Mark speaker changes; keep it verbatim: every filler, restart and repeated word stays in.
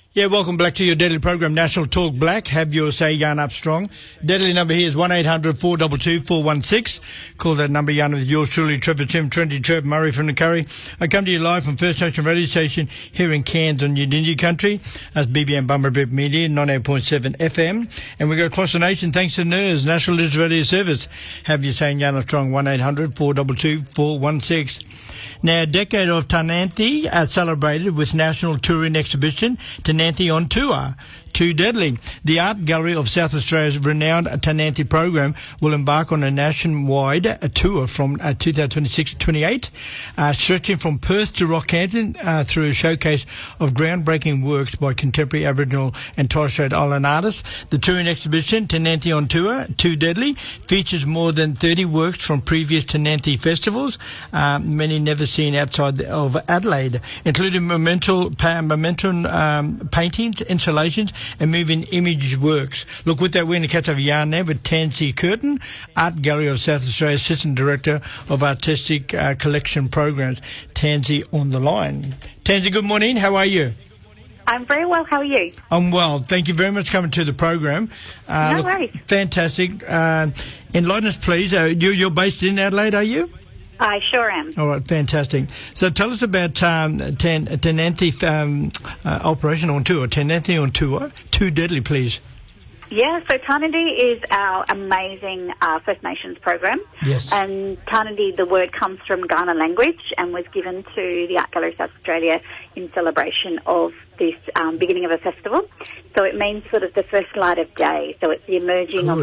Speaker 1: Yeah, welcome back to your Deadly program, National Talk Black. Have your say, Yarn Up Strong. Deadly number here is one eight hundred four two two four one six. Call that number, Yarn, with yours truly, Trevor Tim, Trenty Trev Murray from the Curry. I come to you live from First Nation Radio Station here in Cairns on Yidinji Country. That's B B M Bumblebee Media, ninety-eight point seven F M. And we go across the nation thanks to N I R S, National Digital Radio Service. Have your say, Yarn Up Strong, one eight hundred four two two four one six. Now, a decade of Tananthi uh, celebrated with National Touring Exhibition, Tananthi on Tour. Too Deadly. The Art Gallery of South Australia's renowned Tananthi program will embark on a nationwide uh, tour from uh, two thousand twenty-six to twenty-eight, uh, stretching from Perth to Rockhampton uh, through a showcase of groundbreaking works by contemporary Aboriginal and Torres Strait Island artists. The touring exhibition, Tananthi on Tour, Too Deadly, features more than thirty works from previous Tananthi festivals, uh, many never seen outside of Adelaide, including momental, pa- momentum um, paintings, installations, and moving image works. Look, with that, we're going to catch up a yarn there with Tansy Curtin, Art Gallery of South Australia, Assistant Director of Artistic uh, Collection Programs. Tansy on the line. Tansy, good morning. How are you?
Speaker 2: I'm very well. How are you?
Speaker 1: I'm well. Thank you very much for coming to the program. Uh,
Speaker 2: no
Speaker 1: look,
Speaker 2: worries.
Speaker 1: Fantastic. Uh, enlighten us, please. Uh, you, you're based in Adelaide, are you?
Speaker 2: I sure am.
Speaker 1: All right, fantastic. So tell us about um, Tan- Tananthi um, uh, Operation on Tour, Tananthi on Tour. Too Deadly, please.
Speaker 2: Yeah, so Tananthi is our amazing uh, First Nations program.
Speaker 1: Yes.
Speaker 2: And Tananthi, the word comes from Kaurna language and was given to the Art Gallery of South Australia in celebration of this um, beginning of a festival. So it means sort of the first light of day. So it's the emerging
Speaker 1: Good.
Speaker 2: of